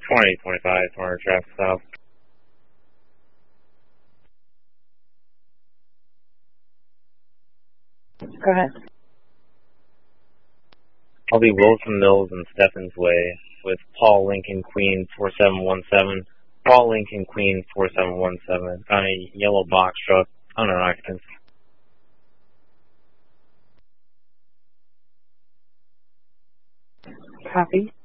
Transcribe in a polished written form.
2025, 200 traffic south. Go ahead. I'll be Wilson Mills and Stephens Way with Paul Lincoln Queen 4717. Paul Lincoln Queen 4717 on a yellow box truck, under occupancy. Copy.